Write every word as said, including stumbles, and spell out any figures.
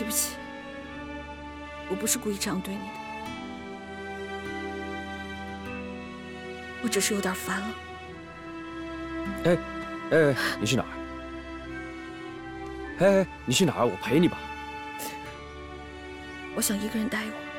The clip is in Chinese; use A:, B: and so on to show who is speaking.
A: 对不起，我不是故意这样对你的，我只是有点烦了。
B: 哎，哎，你去哪儿？哎，你去哪儿？我陪你吧。
A: 我想一个人待一会儿。